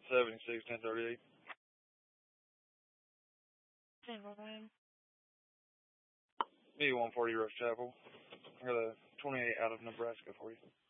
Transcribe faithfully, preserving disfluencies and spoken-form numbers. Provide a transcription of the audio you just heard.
seventy-six, ten thirty-eight. General name. Me one forty Rush Chapel. I got a twenty-eight out of Nebraska for you.